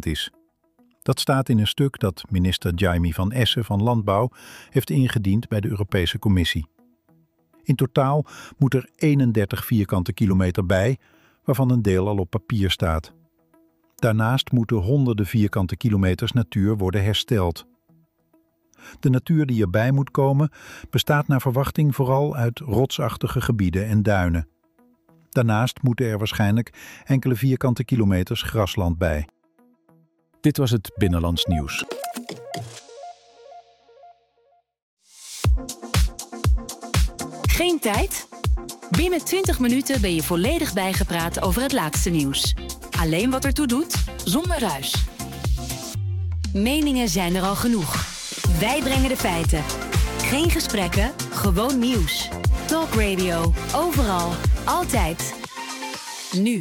is. Dat staat in een stuk dat minister Jaime van Essen van Landbouw heeft ingediend bij de Europese Commissie. In totaal moet er 31 vierkante kilometer bij, waarvan een deel al op papier staat. Daarnaast moeten honderden vierkante kilometers natuur worden hersteld. De natuur die erbij moet komen bestaat naar verwachting vooral uit rotsachtige gebieden en duinen. Daarnaast moeten er waarschijnlijk enkele vierkante kilometers grasland bij. Dit was het Binnenlands Nieuws. Geen tijd? Binnen 20 minuten ben je volledig bijgepraat over het laatste nieuws. Alleen wat ertoe doet, zonder ruis. Meningen zijn er al genoeg. Wij brengen de feiten. Geen gesprekken, gewoon nieuws. Talk Radio, overal, altijd. Nu.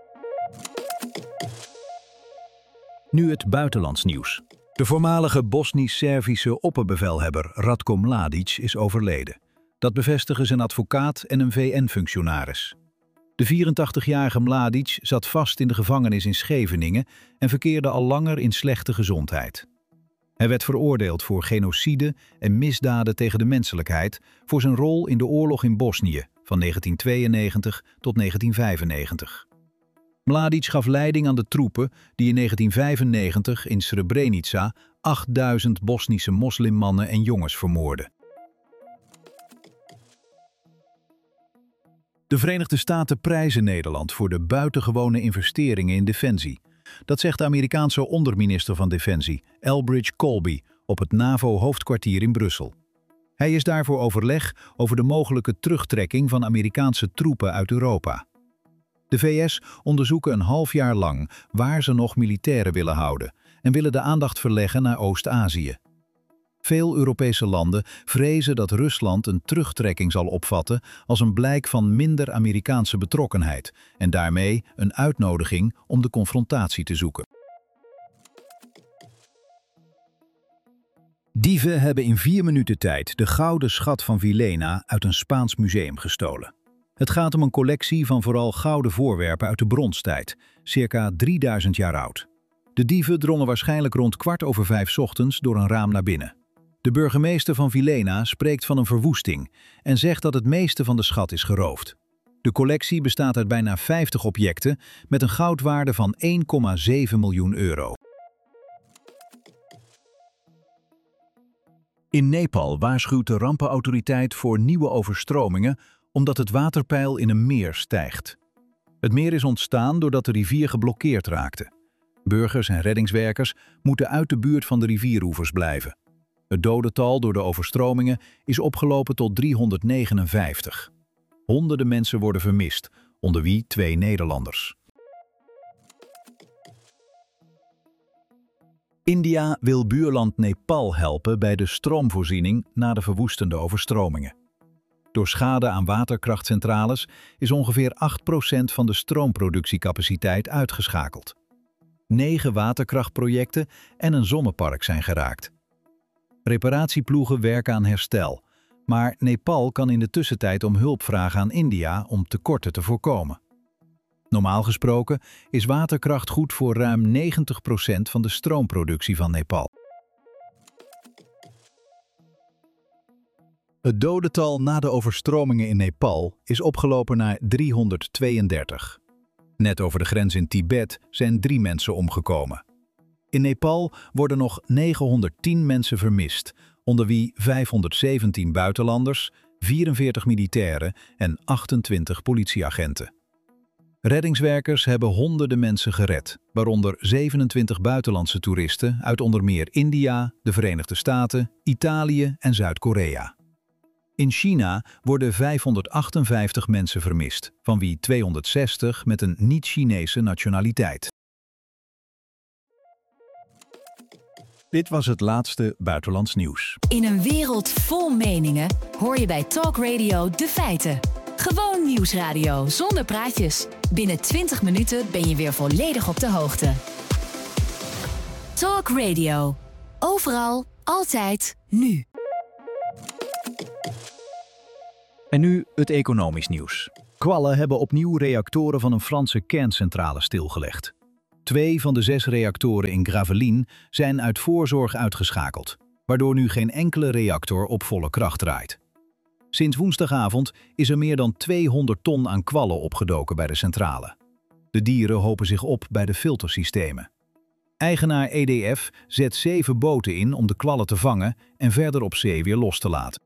Nu het buitenlands nieuws. De voormalige Bosnisch-Servische opperbevelhebber Ratko Mladic is overleden. Dat bevestigen zijn advocaat en een VN-functionaris. De 84-jarige Mladic zat vast in de gevangenis in Scheveningen en verkeerde al langer in slechte gezondheid. Hij werd veroordeeld voor genocide en misdaden tegen de menselijkheid voor zijn rol in de oorlog in Bosnië van 1992 tot 1995. Mladic gaf leiding aan de troepen die in 1995 in Srebrenica 8000 Bosnische moslimmannen en jongens vermoordden. De Verenigde Staten prijzen Nederland voor de buitengewone investeringen in defensie. Dat zegt de Amerikaanse onderminister van Defensie, Elbridge Colby, op het NAVO-hoofdkwartier in Brussel. Hij is daar voor overleg over de mogelijke terugtrekking van Amerikaanse troepen uit Europa. De VS onderzoeken een half jaar lang waar ze nog militairen willen houden en willen de aandacht verleggen naar Oost-Azië. Veel Europese landen vrezen dat Rusland een terugtrekking zal opvatten als een blijk van minder Amerikaanse betrokkenheid en daarmee een uitnodiging om de confrontatie te zoeken. Dieven hebben in 4 minuten tijd de gouden schat van Villena uit een Spaans museum gestolen. Het gaat om een collectie van vooral gouden voorwerpen uit de bronstijd, circa 3000 jaar oud. De dieven drongen waarschijnlijk rond 5:15 ochtends door een raam naar binnen. De burgemeester van Villena spreekt van een verwoesting en zegt dat het meeste van de schat is geroofd. De collectie bestaat uit bijna 50 objecten met een goudwaarde van 1,7 miljoen euro. In Nepal waarschuwt de rampenautoriteit voor nieuwe overstromingen omdat het waterpeil in een meer stijgt. Het meer is ontstaan doordat de rivier geblokkeerd raakte. Burgers en reddingswerkers moeten uit de buurt van de rivieroevers blijven. Het dodental door de overstromingen is opgelopen tot 359. Honderden mensen worden vermist, onder wie 2 Nederlanders. India wil buurland Nepal helpen bij de stroomvoorziening na de verwoestende overstromingen. Door schade aan waterkrachtcentrales is ongeveer 8% van de stroomproductiecapaciteit uitgeschakeld. 9 waterkrachtprojecten en een zonnepark zijn geraakt. Reparatieploegen werken aan herstel, maar Nepal kan in de tussentijd om hulp vragen aan India om tekorten te voorkomen. Normaal gesproken is waterkracht goed voor ruim 90% van de stroomproductie van Nepal. Het dodental na de overstromingen in Nepal is opgelopen naar 332. Net over de grens in Tibet zijn 3 mensen omgekomen. In Nepal worden nog 910 mensen vermist, onder wie 517 buitenlanders, 44 militairen en 28 politieagenten. Reddingswerkers hebben honderden mensen gered, waaronder 27 buitenlandse toeristen uit onder meer India, de Verenigde Staten, Italië en Zuid-Korea. In China worden 558 mensen vermist, van wie 260 met een niet-Chinese nationaliteit. Dit was het laatste buitenlands nieuws. In een wereld vol meningen hoor je bij Talk Radio de feiten. Gewoon nieuwsradio zonder praatjes. Binnen 20 minuten ben je weer volledig op de hoogte. Talk Radio. Overal, altijd, nu. En nu het economisch nieuws. Kwallen hebben opnieuw reactoren van een Franse kerncentrale stilgelegd. 2 van de 6 reactoren in Gravelines zijn uit voorzorg uitgeschakeld, waardoor nu geen enkele reactor op volle kracht draait. Sinds woensdagavond is er meer dan 200 ton aan kwallen opgedoken bij de centrale. De dieren hopen zich op bij de filtersystemen. Eigenaar EDF zet 7 boten in om de kwallen te vangen en verder op zee weer los te laten.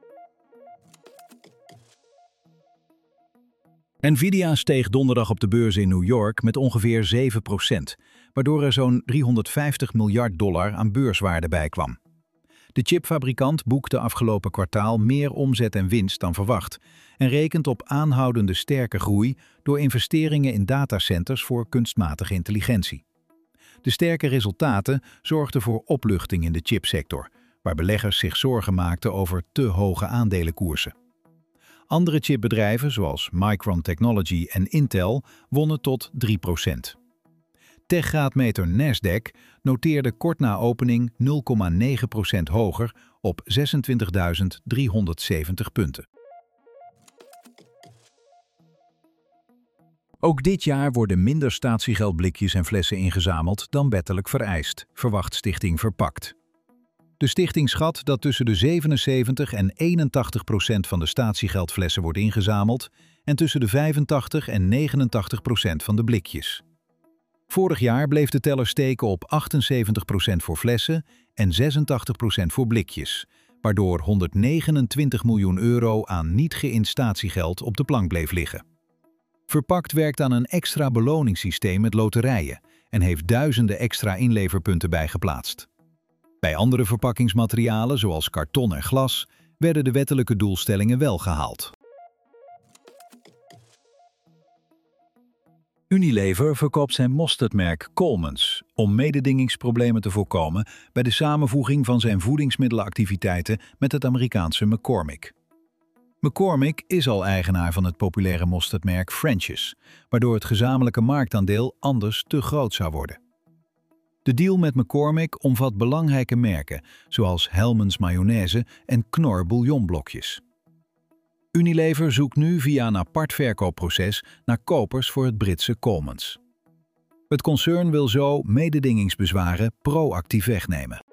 Nvidia steeg donderdag op de beurs in New York met ongeveer 7%, waardoor er zo'n $350 miljard aan beurswaarde bij kwam. De chipfabrikant boekte afgelopen kwartaal meer omzet en winst dan verwacht en rekent op aanhoudende sterke groei door investeringen in datacenters voor kunstmatige intelligentie. De sterke resultaten zorgden voor opluchting in de chipsector, waar beleggers zich zorgen maakten over te hoge aandelenkoersen. Andere chipbedrijven zoals Micron Technology en Intel wonnen tot 3%. Techgraadmeter Nasdaq noteerde kort na opening 0,9% hoger op 26.370 punten. Ook dit jaar worden minder statiegeldblikjes en flessen ingezameld dan wettelijk vereist, verwacht Stichting Verpakt. De stichting schat dat tussen de 77 en 81% van de statiegeldflessen wordt ingezameld en tussen de 85 en 89% van de blikjes. Vorig jaar bleef de teller steken op 78% voor flessen en 86% voor blikjes, waardoor €129 miljoen aan niet geïnd statiegeld op de plank bleef liggen. Verpakt werkt aan een extra beloningssysteem met loterijen en heeft duizenden extra inleverpunten bijgeplaatst. Bij andere verpakkingsmaterialen, zoals karton en glas, werden de wettelijke doelstellingen wel gehaald. Unilever verkoopt zijn mosterdmerk Coleman's om mededingingsproblemen te voorkomen bij de samenvoeging van zijn voedingsmiddelenactiviteiten met het Amerikaanse McCormick. McCormick is al eigenaar van het populaire mosterdmerk French's, waardoor het gezamenlijke marktaandeel anders te groot zou worden. De deal met McCormick omvat belangrijke merken, zoals Hellmann's mayonaise en Knorr bouillonblokjes. Unilever zoekt nu via een apart verkoopproces naar kopers voor het Britse Coleman's. Het concern wil zo mededingingsbezwaren proactief wegnemen.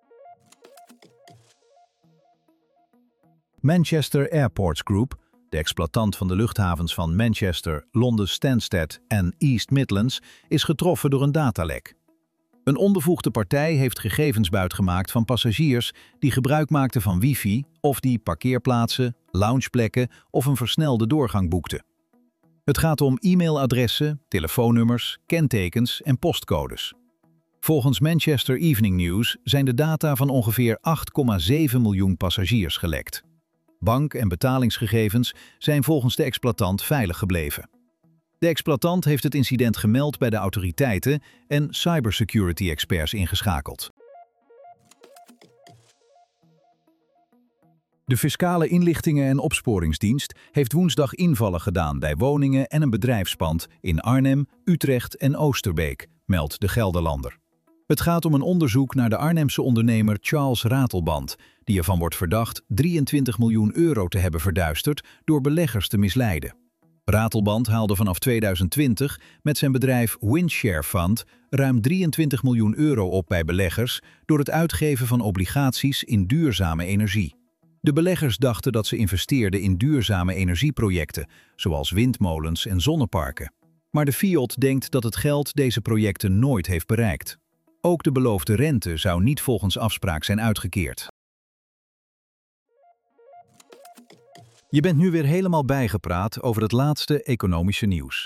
Manchester Airports Group, de exploitant van de luchthavens van Manchester, Londen Stansted en East Midlands, is getroffen door een datalek. Een onbevoegde partij heeft gegevens buitgemaakt van passagiers die gebruik maakten van wifi of die parkeerplaatsen, loungeplekken of een versnelde doorgang boekten. Het gaat om e-mailadressen, telefoonnummers, kentekens en postcodes. Volgens Manchester Evening News zijn de data van ongeveer 8,7 miljoen passagiers gelekt. Bank- en betalingsgegevens zijn volgens de exploitant veilig gebleven. De exploitant heeft het incident gemeld bij de autoriteiten en cybersecurity-experts ingeschakeld. De Fiscale Inlichtingen- en Opsporingsdienst heeft woensdag invallen gedaan bij woningen en een bedrijfspand in Arnhem, Utrecht en Oosterbeek, meldt de Gelderlander. Het gaat om een onderzoek naar de Arnhemse ondernemer Charles Ratelband, die ervan wordt verdacht €23 miljoen te hebben verduisterd door beleggers te misleiden. Ratelband haalde vanaf 2020 met zijn bedrijf Windshare Fund ruim €23 miljoen op bij beleggers door het uitgeven van obligaties in duurzame energie. De beleggers dachten dat ze investeerden in duurzame energieprojecten, zoals windmolens en zonneparken. Maar de FIOD denkt dat het geld deze projecten nooit heeft bereikt. Ook de beloofde rente zou niet volgens afspraak zijn uitgekeerd. Je bent nu weer helemaal bijgepraat over het laatste economische nieuws.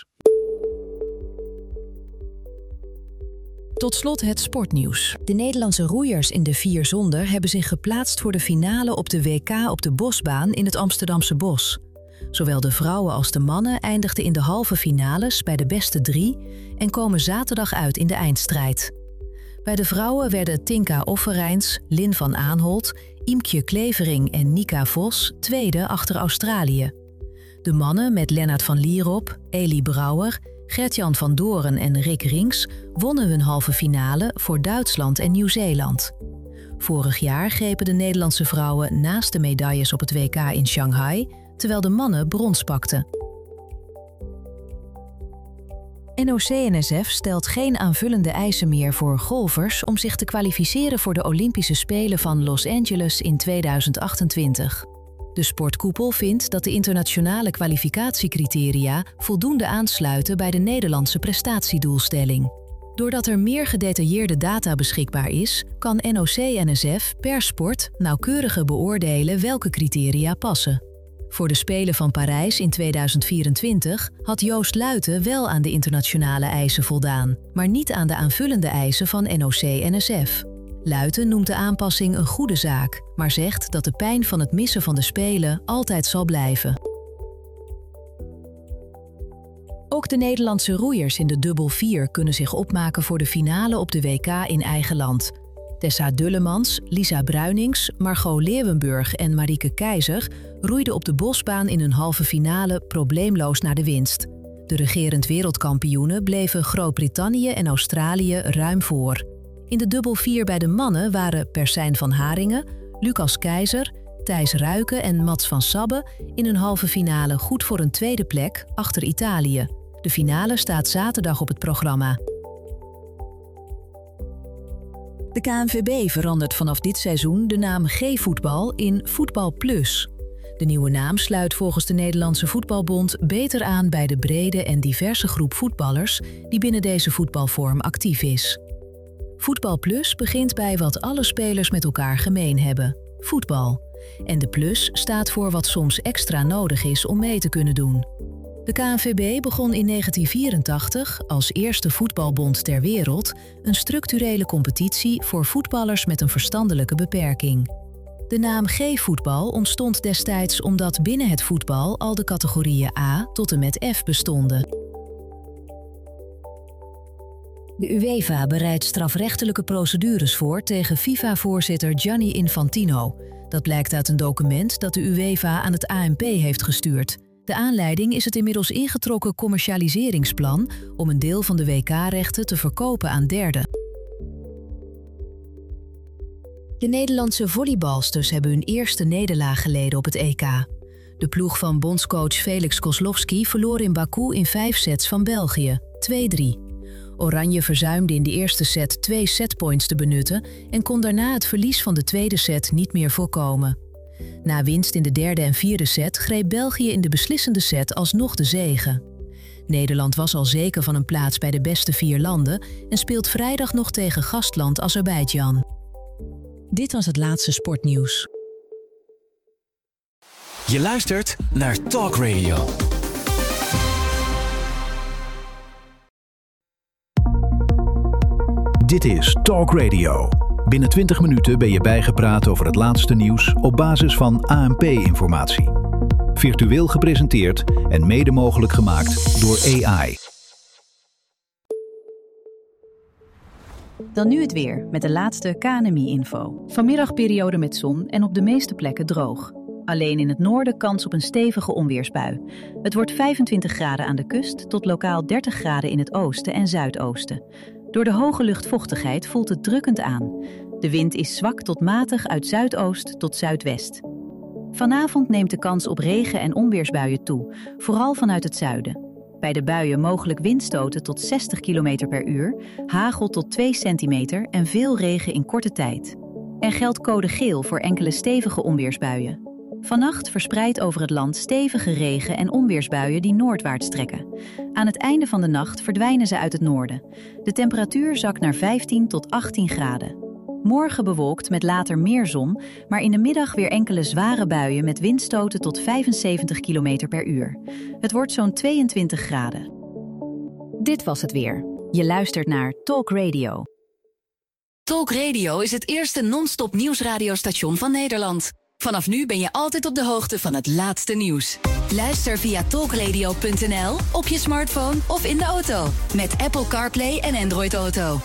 Tot slot het sportnieuws. De Nederlandse roeiers in de 4 zonder hebben zich geplaatst voor de finale op de WK op de bosbaan in het Amsterdamse Bos. Zowel de vrouwen als de mannen eindigden in de halve finales bij de beste 3 en komen zaterdag uit in de eindstrijd. Bij de vrouwen werden Tinka Offerijns, Lin van Aanholt, Imkje Klevering en Nika Vos tweede achter Australië. De mannen met Lennart van Lierop, Elie Brouwer, Gert-Jan van Doren en Rick Rinks wonnen hun halve finale voor Duitsland en Nieuw-Zeeland. Vorig jaar grepen de Nederlandse vrouwen naast de medailles op het WK in Shanghai, terwijl de mannen brons pakten. NOC-NSF stelt geen aanvullende eisen meer voor golfers om zich te kwalificeren voor de Olympische Spelen van Los Angeles in 2028. De sportkoepel vindt dat de internationale kwalificatiecriteria voldoende aansluiten bij de Nederlandse prestatiedoelstelling. Doordat er meer gedetailleerde data beschikbaar is, kan NOC-NSF per sport nauwkeuriger beoordelen welke criteria passen. Voor de Spelen van Parijs in 2024 had Joost Luiten wel aan de internationale eisen voldaan, maar niet aan de aanvullende eisen van NOC-NSF. Luiten noemt de aanpassing een goede zaak, maar zegt dat de pijn van het missen van de Spelen altijd zal blijven. Ook de Nederlandse roeiers in de dubbel 4 kunnen zich opmaken voor de finale op de WK in eigen land. Tessa Dullemans, Lisa Bruinings, Margot Leeuwenburg en Marieke Keizer roeiden op de bosbaan in hun halve finale probleemloos naar de winst. De regerend wereldkampioenen bleven Groot-Brittannië en Australië ruim voor. In de dubbel 4 bij de mannen waren Persijn van Haringen, Lucas Keizer, Thijs Ruiken en Mats van Sabbe in hun halve finale goed voor een tweede plek achter Italië. De finale staat zaterdag op het programma. De KNVB verandert vanaf dit seizoen de naam G-voetbal in Voetbal Plus. De nieuwe naam sluit volgens de Nederlandse Voetbalbond beter aan bij de brede en diverse groep voetballers die binnen deze voetbalvorm actief is. Voetbal Plus begint bij wat alle spelers met elkaar gemeen hebben: voetbal. En de plus staat voor wat soms extra nodig is om mee te kunnen doen. De KNVB begon in 1984 als eerste voetbalbond ter wereld een structurele competitie voor voetballers met een verstandelijke beperking. De naam G-voetbal ontstond destijds omdat binnen het voetbal al de categorieën A tot en met F bestonden. De UEFA bereidt strafrechtelijke procedures voor tegen FIFA-voorzitter Gianni Infantino. Dat blijkt uit een document dat de UEFA aan het ANP heeft gestuurd. De aanleiding is het inmiddels ingetrokken commercialiseringsplan om een deel van de WK-rechten te verkopen aan derden. De Nederlandse volleybalsters hebben hun eerste nederlaag geleden op het EK. De ploeg van bondscoach Felix Kozlowski verloor in Baku in 5 sets van België, 2-3. Oranje verzuimde in de eerste set 2 setpoints te benutten en kon daarna het verlies van de tweede set niet meer voorkomen. Na winst in de derde en vierde set greep België in de beslissende set alsnog de zege. Nederland was al zeker van een plaats bij de beste 4 landen en speelt vrijdag nog tegen gastland Azerbeidzjan. Dit was het laatste sportnieuws. Je luistert naar Talk Radio. Dit is Talk Radio. Binnen 20 minuten ben je bijgepraat over het laatste nieuws op basis van ANP-informatie. Virtueel gepresenteerd en mede mogelijk gemaakt door AI. Dan nu het weer met de laatste KNMI-info. Vanmiddag periode met zon en op de meeste plekken droog. Alleen in het noorden kans op een stevige onweersbui. Het wordt 25 graden aan de kust tot lokaal 30 graden in het oosten en zuidoosten. Door de hoge luchtvochtigheid voelt het drukkend aan. De wind is zwak tot matig uit zuidoost tot zuidwest. Vanavond neemt de kans op regen- en onweersbuien toe, vooral vanuit het zuiden. Bij de buien mogelijk windstoten tot 60 km per uur, hagel tot 2 centimeter en veel regen in korte tijd. Er geldt code geel voor enkele stevige onweersbuien. Vannacht verspreid over het land stevige regen- en onweersbuien die noordwaarts trekken. Aan het einde van de nacht verdwijnen ze uit het noorden. De temperatuur zakt naar 15 tot 18 graden. Morgen bewolkt met later meer zon, maar in de middag weer enkele zware buien met windstoten tot 75 km per uur. Het wordt zo'n 22 graden. Dit was het weer. Je luistert naar Talk Radio. Talk Radio is het eerste non-stop nieuwsradiostation van Nederland. Vanaf nu ben je altijd op de hoogte van het laatste nieuws. Luister via talkradio.nl, op je smartphone of in de auto. Met Apple CarPlay en Android Auto.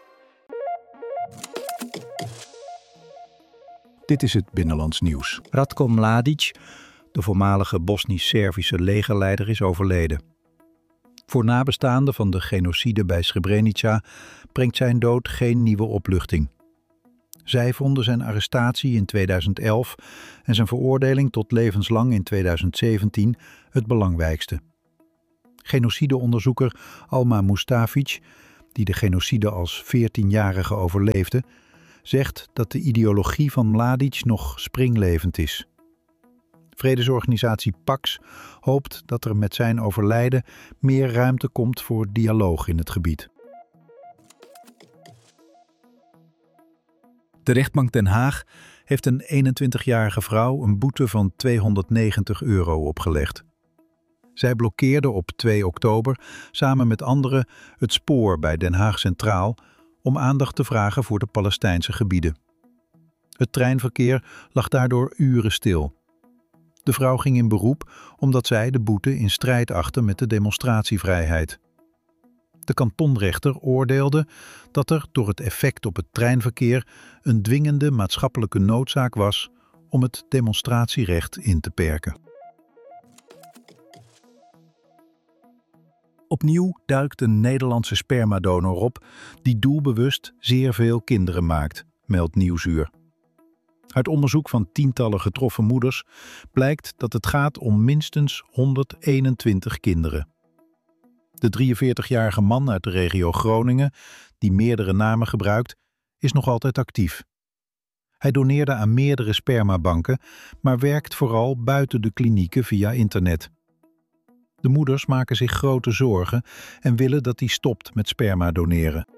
Dit is het Binnenlands Nieuws. Ratko Mladic, de voormalige Bosnisch-Servische legerleider, is overleden. Voor nabestaanden van de genocide bij Srebrenica brengt zijn dood geen nieuwe opluchting. Zij vonden zijn arrestatie in 2011 en zijn veroordeling tot levenslang in 2017 het belangrijkste. Genocideonderzoeker Alma Mustafic, die de genocide als 14-jarige overleefde, zegt dat de ideologie van Mladic nog springlevend is. Vredesorganisatie Pax hoopt dat er met zijn overlijden meer ruimte komt voor dialoog in het gebied. De rechtbank Den Haag heeft een 21-jarige vrouw een boete van €290 opgelegd. Zij blokkeerde op 2 oktober samen met anderen het spoor bij Den Haag Centraal om aandacht te vragen voor de Palestijnse gebieden. Het treinverkeer lag daardoor uren stil. De vrouw ging in beroep omdat zij de boete in strijd achtte met de demonstratievrijheid. De kantonrechter oordeelde dat er door het effect op het treinverkeer een dwingende maatschappelijke noodzaak was om het demonstratierecht in te perken. Opnieuw duikt een Nederlandse spermadonor op die doelbewust zeer veel kinderen maakt, meldt Nieuwsuur. Uit onderzoek van tientallen getroffen moeders blijkt dat het gaat om minstens 121 kinderen. De 43-jarige man uit de regio Groningen, die meerdere namen gebruikt, is nog altijd actief. Hij doneerde aan meerdere spermabanken, maar werkt vooral buiten de klinieken via internet. De moeders maken zich grote zorgen en willen dat hij stopt met sperma doneren.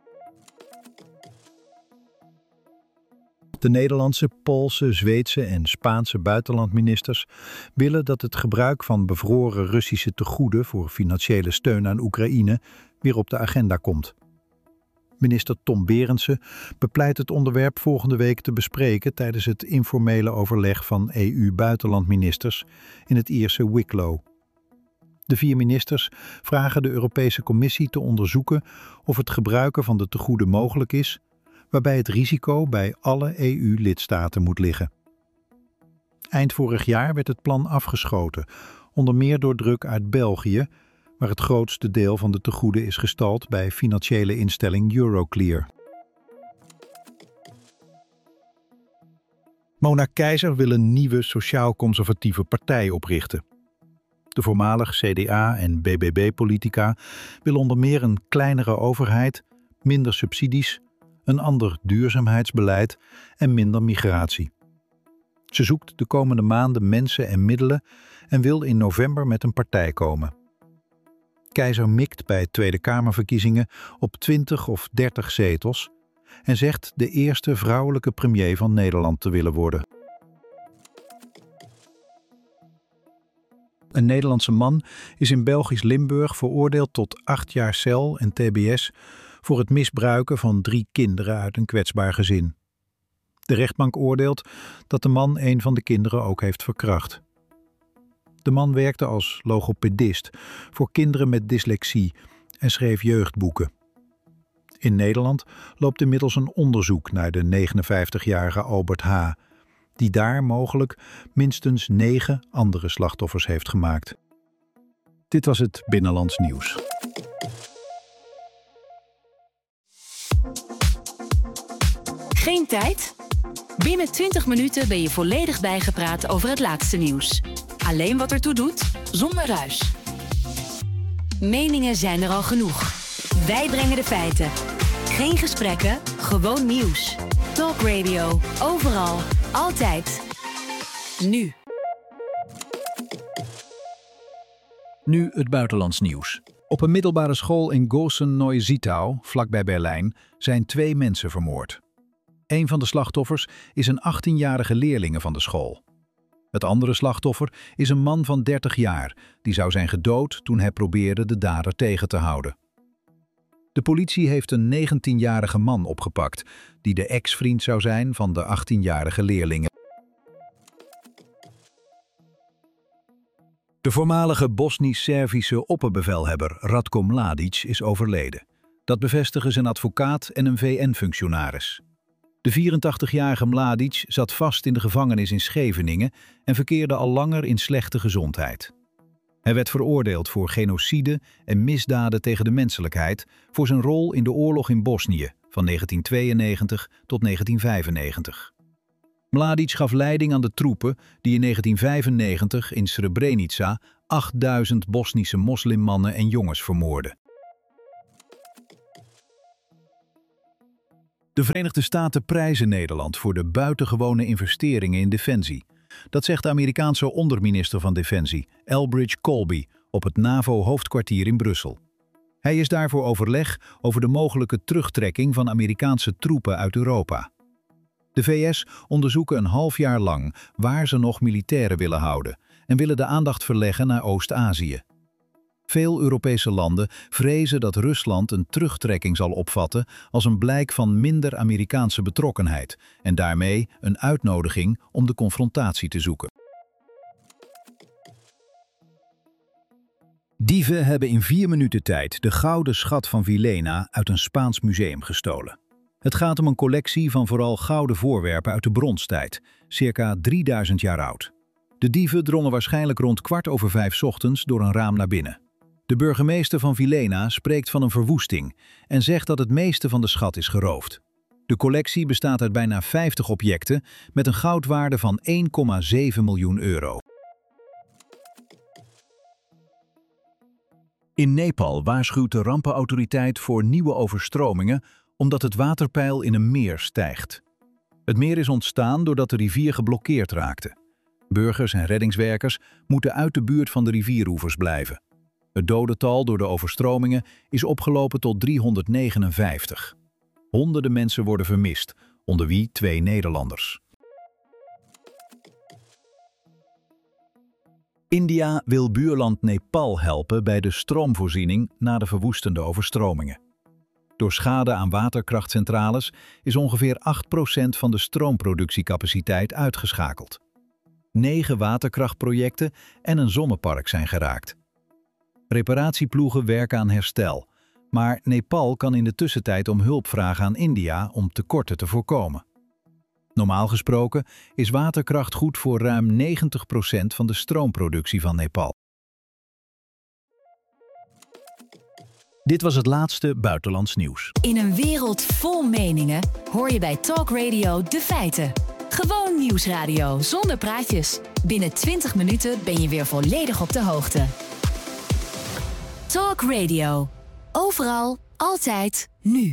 De Nederlandse, Poolse, Zweedse en Spaanse buitenlandministers willen dat het gebruik van bevroren Russische tegoeden voor financiële steun aan Oekraïne weer op de agenda komt. Minister Tom Berendsen bepleit het onderwerp volgende week te bespreken tijdens het informele overleg van EU-buitenlandministers in het Ierse Wicklow. De 4 ministers vragen de Europese Commissie te onderzoeken of het gebruiken van de tegoeden mogelijk is, waarbij het risico bij alle EU-lidstaten moet liggen. Eind vorig jaar werd het plan afgeschoten, onder meer door druk uit België, waar het grootste deel van de tegoeden is gestald bij financiële instelling Euroclear. Mona Keizer wil een nieuwe sociaal-conservatieve partij oprichten. De voormalig CDA- en BBB-politica wil onder meer een kleinere overheid, minder subsidies, een ander duurzaamheidsbeleid en minder migratie. Ze zoekt de komende maanden mensen en middelen en wil in november met een partij komen. Keizer mikt bij Tweede Kamerverkiezingen op 20 of 30 zetels en zegt de eerste vrouwelijke premier van Nederland te willen worden. Een Nederlandse man is in Belgisch Limburg veroordeeld tot 8 jaar cel en tbs voor het misbruiken van 3 kinderen uit een kwetsbaar gezin. De rechtbank oordeelt dat de man een van de kinderen ook heeft verkracht. De man werkte als logopedist voor kinderen met dyslexie en schreef jeugdboeken. In Nederland loopt inmiddels een onderzoek naar de 59-jarige Albert H., die daar mogelijk minstens 9 andere slachtoffers heeft gemaakt. Dit was het Binnenlands Nieuws. Geen tijd? Binnen 20 minuten ben je volledig bijgepraat over het laatste nieuws. Alleen wat ertoe doet, zonder ruis. Meningen zijn er al genoeg. Wij brengen de feiten. Geen gesprekken, gewoon nieuws. Talk Radio, overal, altijd. Nu. Nu het buitenlands nieuws. Op een middelbare school in Gosen-Neusiedlau, vlakbij Berlijn, zijn 2 mensen vermoord. Een van de slachtoffers is een 18-jarige leerlinge van de school. Het andere slachtoffer is een man van 30 jaar, die zou zijn gedood toen hij probeerde de dader tegen te houden. De politie heeft een 19-jarige man opgepakt, die de ex-vriend zou zijn van de 18-jarige leerlinge. De voormalige Bosnisch-Servische opperbevelhebber Ratko Mladic is overleden. Dat bevestigen zijn advocaat en een VN-functionaris. De 84-jarige Mladic zat vast in de gevangenis in Scheveningen en verkeerde al langer in slechte gezondheid. Hij werd veroordeeld voor genocide en misdaden tegen de menselijkheid voor zijn rol in de oorlog in Bosnië van 1992 tot 1995. Mladic gaf leiding aan de troepen die in 1995 in Srebrenica 8000 Bosnische moslimmannen en jongens vermoorden. De Verenigde Staten prijzen Nederland voor de buitengewone investeringen in defensie. Dat zegt de Amerikaanse onderminister van Defensie, Elbridge Colby, op het NAVO-hoofdkwartier in Brussel. Hij is daar voor overleg over de mogelijke terugtrekking van Amerikaanse troepen uit Europa. De VS onderzoeken een half jaar lang waar ze nog militairen willen houden en willen de aandacht verleggen naar Oost-Azië. Veel Europese landen vrezen dat Rusland een terugtrekking zal opvatten als een blijk van minder Amerikaanse betrokkenheid en daarmee een uitnodiging om de confrontatie te zoeken. Dieven hebben in 4 minuten tijd de gouden schat van Villena uit een Spaans museum gestolen. Het gaat om een collectie van vooral gouden voorwerpen uit de bronstijd, circa 3000 jaar oud. De dieven drongen waarschijnlijk rond 4:15 ochtends door een raam naar binnen. De burgemeester van Villena spreekt van een verwoesting en zegt dat het meeste van de schat is geroofd. De collectie bestaat uit bijna 50 objecten met een goudwaarde van 1,7 miljoen euro. In Nepal waarschuwt de rampenautoriteit voor nieuwe overstromingen omdat het waterpeil in een meer stijgt. Het meer is ontstaan doordat de rivier geblokkeerd raakte. Burgers en reddingswerkers moeten uit de buurt van de rivieroevers blijven. Het dodental door de overstromingen is opgelopen tot 359. Honderden mensen worden vermist, onder wie 2 Nederlanders. India wil buurland Nepal helpen bij de stroomvoorziening na de verwoestende overstromingen. Door schade aan waterkrachtcentrales is ongeveer 8% van de stroomproductiecapaciteit uitgeschakeld. 9 waterkrachtprojecten en een zonnepark zijn geraakt. Reparatieploegen werken aan herstel, maar Nepal kan in de tussentijd om hulp vragen aan India om tekorten te voorkomen. Normaal gesproken is waterkracht goed voor ruim 90% van de stroomproductie van Nepal. Dit was het laatste buitenlands nieuws. In een wereld vol meningen hoor je bij Talk Radio de feiten. Gewoon nieuwsradio zonder praatjes. Binnen 20 minuten ben je weer volledig op de hoogte. Talk Radio. Overal, altijd, nu.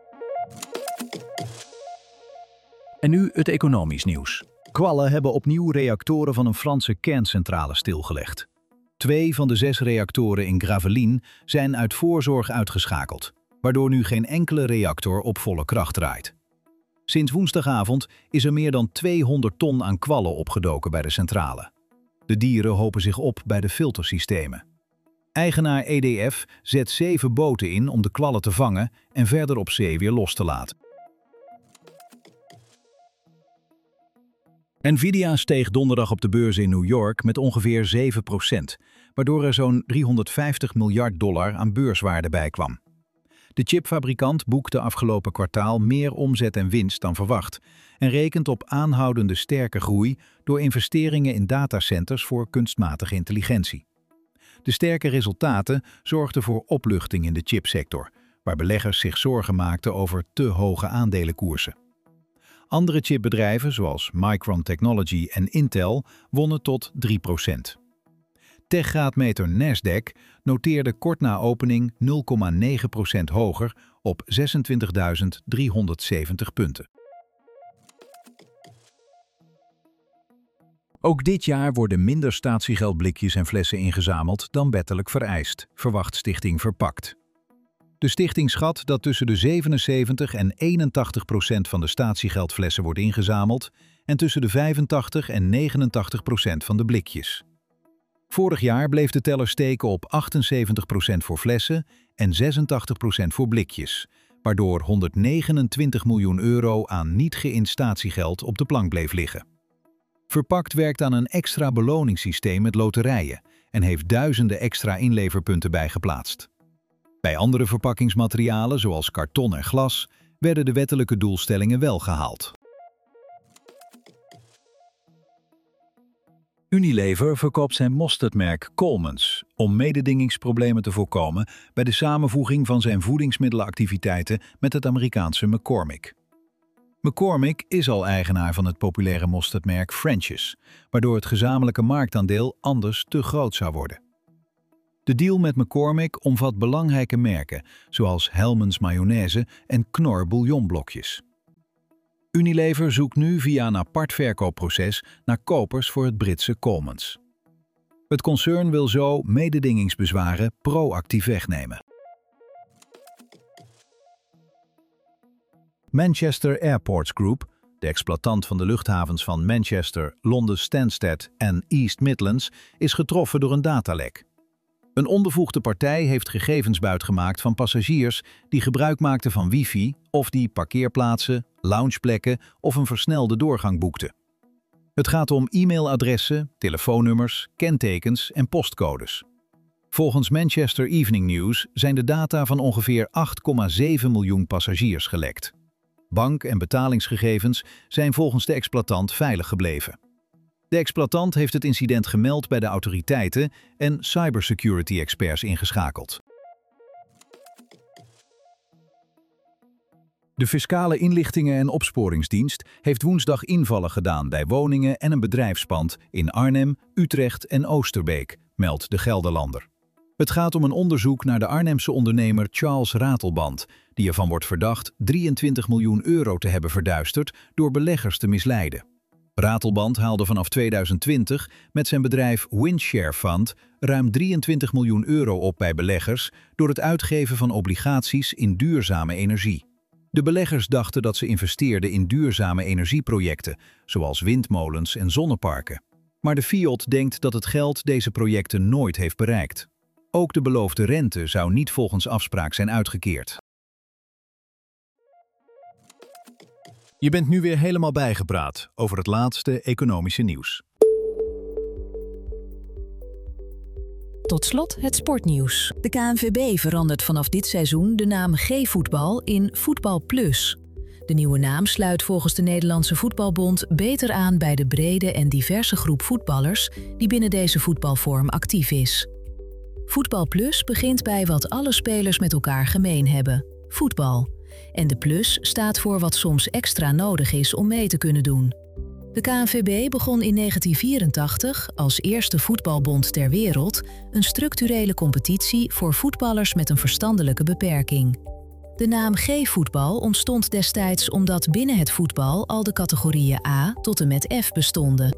En nu het economisch nieuws. Kwallen hebben opnieuw reactoren van een Franse kerncentrale stilgelegd. 2 van de 6 reactoren in Gravelines zijn uit voorzorg uitgeschakeld, waardoor nu geen enkele reactor op volle kracht draait. Sinds woensdagavond is er meer dan 200 ton aan kwallen opgedoken bij de centrale. De dieren hopen zich op bij de filtersystemen. Eigenaar EDF zet 7 boten in om de kwallen te vangen en verder op zee weer los te laten. Nvidia steeg donderdag op de beurs in New York met ongeveer 7%, waardoor er zo'n $350 miljard aan beurswaarde bij kwam. De chipfabrikant boekte afgelopen kwartaal meer omzet en winst dan verwacht en rekent op aanhoudende sterke groei door investeringen in datacenters voor kunstmatige intelligentie. De sterke resultaten zorgden voor opluchting in de chipsector, waar beleggers zich zorgen maakten over te hoge aandelenkoersen. Andere chipbedrijven zoals Micron Technology en Intel wonnen tot 3%. Techgraadmeter Nasdaq noteerde kort na opening 0,9% hoger op 26.370 punten. Ook dit jaar worden minder statiegeldblikjes en flessen ingezameld dan wettelijk vereist, verwacht Stichting Verpakt. De stichting schat dat tussen de 77 en 81% van de statiegeldflessen wordt ingezameld en tussen de 85 en 89% van de blikjes. Vorig jaar bleef de teller steken op 78% voor flessen en 86% voor blikjes, waardoor 129 miljoen euro aan niet geïnd statiegeld op de plank bleef liggen. Verpakt werkt aan een extra beloningssysteem met loterijen en heeft duizenden extra inleverpunten bijgeplaatst. Bij andere verpakkingsmaterialen, zoals karton en glas, werden de wettelijke doelstellingen wel gehaald. Unilever verkoopt zijn mosterdmerk Coleman's om mededingingsproblemen te voorkomen bij de samenvoeging van zijn voedingsmiddelenactiviteiten met het Amerikaanse McCormick. McCormick is al eigenaar van het populaire mosterdmerk French's, waardoor het gezamenlijke marktaandeel anders te groot zou worden. De deal met McCormick omvat belangrijke merken, zoals Hellmann's mayonaise en Knorr bouillonblokjes. Unilever zoekt nu via een apart verkoopproces naar kopers voor het Britse Colemans. Het concern wil zo mededingingsbezwaren proactief wegnemen. Manchester Airports Group, de exploitant van de luchthavens van Manchester, Londen Stansted en East Midlands, is getroffen door een datalek. Een onbevoegde partij heeft gegevens buitgemaakt van passagiers die gebruik maakten van wifi of die parkeerplaatsen, loungeplekken of een versnelde doorgang boekten. Het gaat om e-mailadressen, telefoonnummers, kentekens en postcodes. Volgens Manchester Evening News zijn de data van ongeveer 8,7 miljoen passagiers gelekt. Bank- en betalingsgegevens zijn volgens de exploitant veilig gebleven. De exploitant heeft het incident gemeld bij de autoriteiten en cybersecurity-experts ingeschakeld. De Fiscale Inlichtingen- en Opsporingsdienst heeft woensdag invallen gedaan bij woningen en een bedrijfspand in Arnhem, Utrecht en Oosterbeek, meldt de Gelderlander. Het gaat om een onderzoek naar de Arnhemse ondernemer Charles Ratelband, die ervan wordt verdacht 23 miljoen euro te hebben verduisterd door beleggers te misleiden. Ratelband haalde vanaf 2020 met zijn bedrijf Windshare Fund ruim 23 miljoen euro op bij beleggers door het uitgeven van obligaties in duurzame energie. De beleggers dachten dat ze investeerden in duurzame energieprojecten, zoals windmolens en zonneparken. Maar de FIOD denkt dat het geld deze projecten nooit heeft bereikt. Ook de beloofde rente zou niet volgens afspraak zijn uitgekeerd. Je bent nu weer helemaal bijgepraat over het laatste economische nieuws. Tot slot het sportnieuws. De KNVB verandert vanaf dit seizoen de naam G-voetbal in Voetbal Plus. De nieuwe naam sluit volgens de Nederlandse Voetbalbond beter aan bij de brede en diverse groep voetballers die binnen deze voetbalvorm actief is. Voetbal Plus begint bij wat alle spelers met elkaar gemeen hebben: voetbal. En de plus staat voor wat soms extra nodig is om mee te kunnen doen. De KNVB begon in 1984 als eerste voetbalbond ter wereld een structurele competitie voor voetballers met een verstandelijke beperking. De naam G-voetbal ontstond destijds omdat binnen het voetbal al de categorieën A tot en met F bestonden.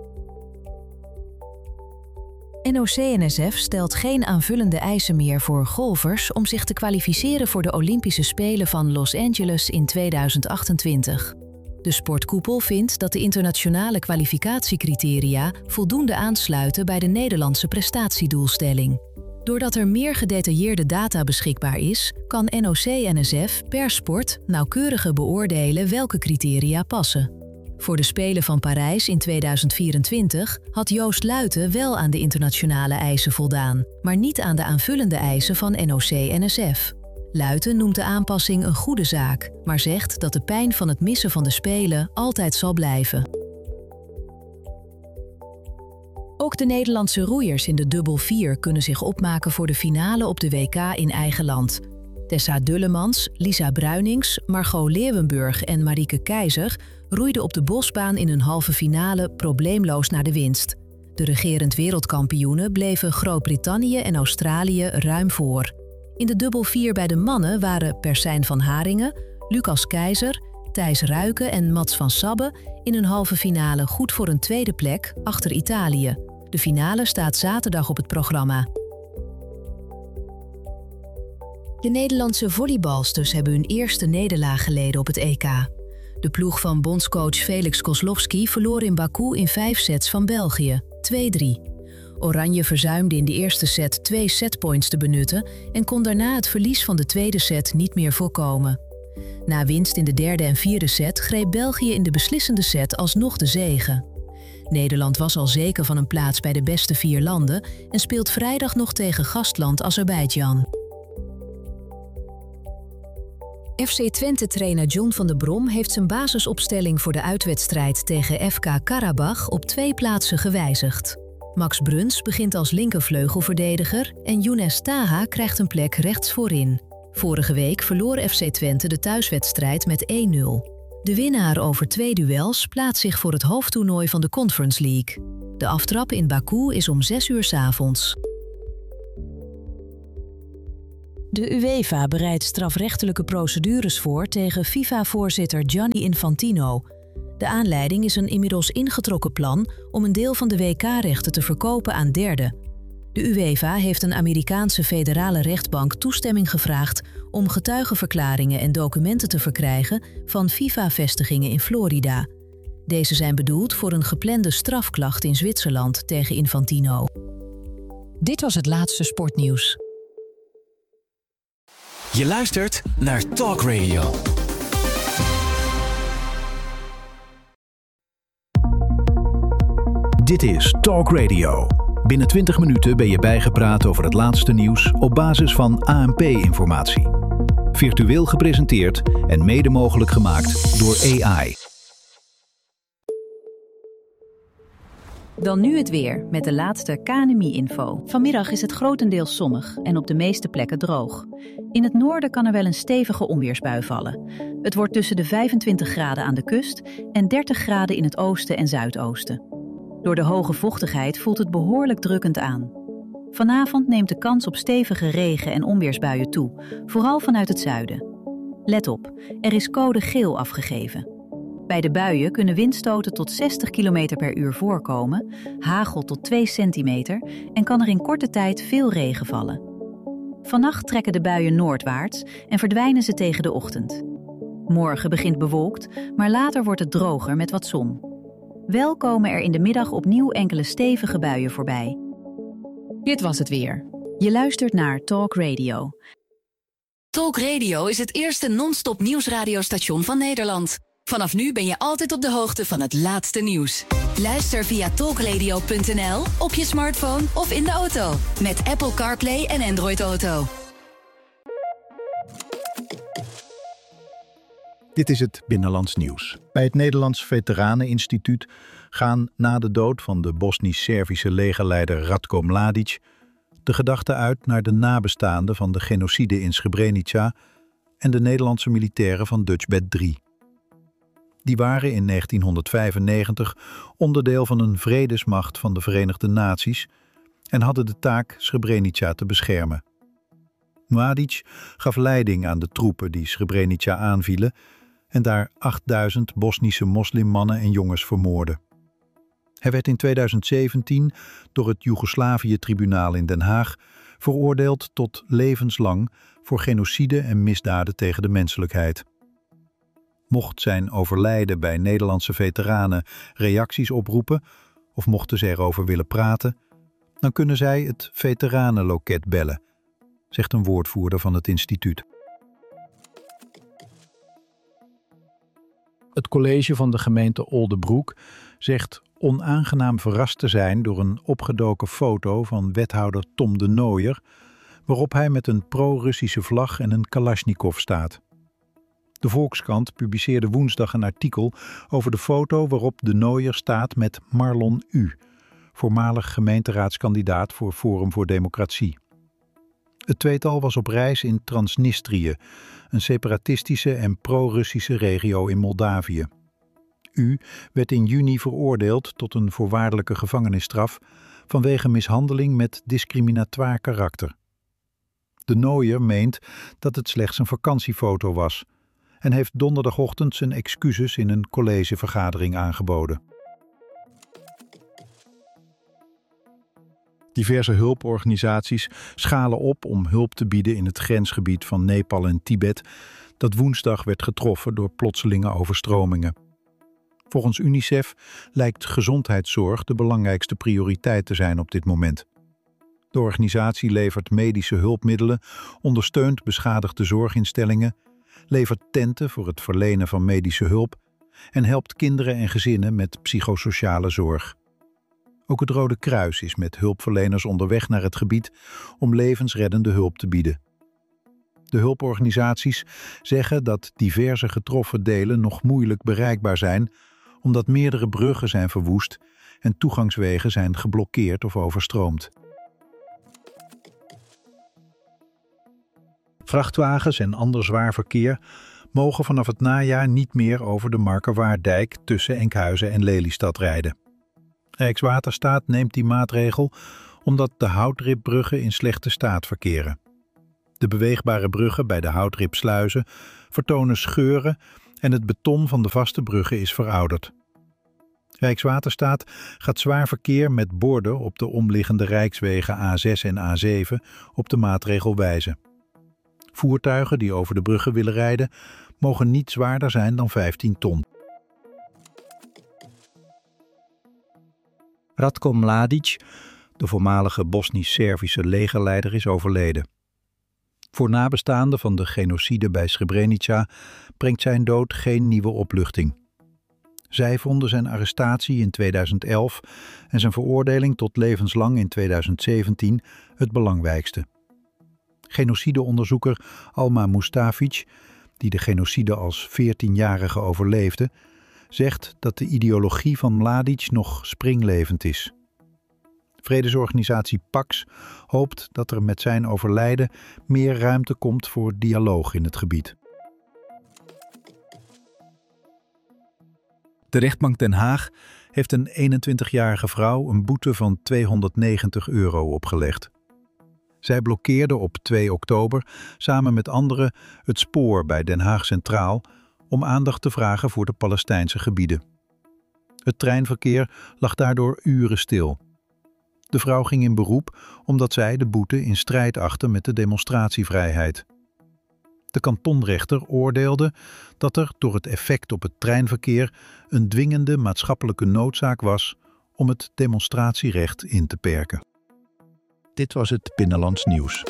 NOC-NSF stelt geen aanvullende eisen meer voor golfers om zich te kwalificeren voor de Olympische Spelen van Los Angeles in 2028. De sportkoepel vindt dat de internationale kwalificatiecriteria voldoende aansluiten bij de Nederlandse prestatiedoelstelling. Doordat er meer gedetailleerde data beschikbaar is, kan NOC-NSF per sport nauwkeuriger beoordelen welke criteria passen. Voor de Spelen van Parijs in 2024 had Joost Luiten wel aan de internationale eisen voldaan, maar niet aan de aanvullende eisen van NOC-NSF. Luiten noemt de aanpassing een goede zaak, maar zegt dat de pijn van het missen van de Spelen altijd zal blijven. Ook de Nederlandse roeiers in de dubbel 4 kunnen zich opmaken voor de finale op de WK in eigen land. Tessa Dullemans, Lisa Bruinings, Margot Leeuwenburg en Marieke Keizer roeiden op de bosbaan in hun halve finale probleemloos naar de winst. De regerend wereldkampioenen bleven Groot-Brittannië en Australië ruim voor. In de dubbel 4 bij de mannen waren Persijn van Haringen, Lucas Keizer, Thijs Ruiken en Mats van Sabbe in hun halve finale goed voor een tweede plek achter Italië. De finale staat zaterdag op het programma. De Nederlandse volleybalsters hebben hun eerste nederlaag geleden op het EK. De ploeg van bondscoach Felix Kozlowski verloor in Baku in 5 sets van België, 2-3. Oranje verzuimde in de eerste set 2 setpoints te benutten en kon daarna het verlies van de tweede set niet meer voorkomen. Na winst in de derde en vierde set greep België in de beslissende set alsnog de zege. Nederland was al zeker van een plaats bij de beste 4 landen en speelt vrijdag nog tegen gastland Azerbeidzjan. FC Twente-trainer John van der Brom heeft zijn basisopstelling voor de uitwedstrijd tegen FK Karabach op 2 plaatsen gewijzigd. Max Bruns begint als linkervleugelverdediger en Younes Taha krijgt een plek rechts voorin. Vorige week verloor FC Twente de thuiswedstrijd met 1-0. De winnaar over 2 duels plaatst zich voor het hoofdtoernooi van de Conference League. De aftrap in Baku is om 6 uur 's avonds. De UEFA bereidt strafrechtelijke procedures voor tegen FIFA-voorzitter Gianni Infantino. De aanleiding is een inmiddels ingetrokken plan om een deel van de WK-rechten te verkopen aan derden. De UEFA heeft een Amerikaanse federale rechtbank toestemming gevraagd om getuigenverklaringen en documenten te verkrijgen van FIFA-vestigingen in Florida. Deze zijn bedoeld voor een geplande strafklacht in Zwitserland tegen Infantino. Dit was het laatste sportnieuws. Je luistert naar Talk Radio. Dit is Talk Radio. Binnen 20 minuten ben je bijgepraat over het laatste nieuws op basis van ANP-informatie. Virtueel gepresenteerd en mede mogelijk gemaakt door AI. Dan nu het weer met de laatste KNMI-info. Vanmiddag is het grotendeels zonnig en op de meeste plekken droog. In het noorden kan er wel een stevige onweersbui vallen. Het wordt tussen de 25 graden aan de kust en 30 graden in het oosten en zuidoosten. Door de hoge vochtigheid voelt het behoorlijk drukkend aan. Vanavond neemt de kans op stevige regen- en onweersbuien toe, vooral vanuit het zuiden. Let op, er is code geel afgegeven. Bij de buien kunnen windstoten tot 60 km per uur voorkomen, hagel tot 2 centimeter en kan er in korte tijd veel regen vallen. Vannacht trekken de buien noordwaarts en verdwijnen ze tegen de ochtend. Morgen begint bewolkt, maar later wordt het droger met wat zon. Wel komen er in de middag opnieuw enkele stevige buien voorbij. Dit was het weer. Je luistert naar Talk Radio. Talk Radio is het eerste non-stop nieuwsradiostation van Nederland. Vanaf nu ben je altijd op de hoogte van het laatste nieuws. Luister via talkradio.nl, op je smartphone of in de auto. Met Apple CarPlay en Android Auto. Dit is het Binnenlands Nieuws. Bij het Nederlands Veteraneninstituut gaan na de dood van de Bosnisch-Servische legerleider Ratko Mladic de gedachten uit naar de nabestaanden van de genocide in Srebrenica en de Nederlandse militairen van Dutchbat 3. Die waren in 1995 onderdeel van een vredesmacht van de Verenigde Naties en hadden de taak Srebrenica te beschermen. Mladic gaf leiding aan de troepen die Srebrenica aanvielen en daar 8000 Bosnische moslimmannen en jongens vermoordden. Hij werd in 2017 door het Joegoslavië-tribunaal in Den Haag veroordeeld tot levenslang voor genocide en misdaden tegen de menselijkheid. Mocht zijn overlijden bij Nederlandse veteranen reacties oproepen of mochten ze erover willen praten, dan kunnen zij het veteranenloket bellen, zegt een woordvoerder van het instituut. Het college van de gemeente Oldebroek zegt onaangenaam verrast te zijn door een opgedoken foto van wethouder Tom de Nooijer, waarop hij met een pro-Russische vlag en een Kalashnikov staat. De Volkskrant publiceerde woensdag een artikel over de foto waarop de Nooijer staat met Marlon U., voormalig gemeenteraadskandidaat voor Forum voor Democratie. Het tweetal was op reis in Transnistrië, een separatistische en pro-Russische regio in Moldavië. U werd in juni veroordeeld tot een voorwaardelijke gevangenisstraf vanwege mishandeling met discriminatoir karakter. De Nooijer meent dat het slechts een vakantiefoto was en heeft donderdagochtend zijn excuses in een collegevergadering aangeboden. Diverse hulporganisaties schalen op om hulp te bieden in het grensgebied van Nepal en Tibet, dat woensdag werd getroffen door plotselinge overstromingen. Volgens UNICEF lijkt gezondheidszorg de belangrijkste prioriteit te zijn op dit moment. De organisatie levert medische hulpmiddelen, ondersteunt beschadigde zorginstellingen, levert tenten voor het verlenen van medische hulp en helpt kinderen en gezinnen met psychosociale zorg. Ook het Rode Kruis is met hulpverleners onderweg naar het gebied om levensreddende hulp te bieden. De hulporganisaties zeggen dat diverse getroffen delen nog moeilijk bereikbaar zijn, omdat meerdere bruggen zijn verwoest en toegangswegen zijn geblokkeerd of overstroomd. Vrachtwagens en ander zwaar verkeer mogen vanaf het najaar niet meer over de Markerwaarddijk tussen Enkhuizen en Lelystad rijden. Rijkswaterstaat neemt die maatregel omdat de houtribbruggen in slechte staat verkeren. De beweegbare bruggen bij de houtribsluizen vertonen scheuren en het beton van de vaste bruggen is verouderd. Rijkswaterstaat gaat zwaar verkeer met borden op de omliggende rijkswegen A6 en A7 op de maatregel wijzen. Voertuigen die over de bruggen willen rijden, mogen niet zwaarder zijn dan 15 ton. Ratko Mladic, de voormalige Bosnisch-Servische legerleider, is overleden. Voor nabestaanden van de genocide bij Srebrenica brengt zijn dood geen nieuwe opluchting. Zij vonden zijn arrestatie in 2011 en zijn veroordeling tot levenslang in 2017 het belangrijkste. Genocideonderzoeker Alma Mustafic, die de genocide als 14-jarige overleefde, zegt dat de ideologie van Mladic nog springlevend is. Vredesorganisatie Pax hoopt dat er met zijn overlijden meer ruimte komt voor dialoog in het gebied. De rechtbank Den Haag heeft een 21-jarige vrouw een boete van €290 opgelegd. Zij blokkeerde op 2 oktober samen met anderen het spoor bij Den Haag Centraal om aandacht te vragen voor de Palestijnse gebieden. Het treinverkeer lag daardoor uren stil. De vrouw ging in beroep omdat zij de boete in strijd achtte met de demonstratievrijheid. De kantonrechter oordeelde dat er door het effect op het treinverkeer een dwingende maatschappelijke noodzaak was om het demonstratierecht in te perken. Dit was het Binnenlands Nieuws.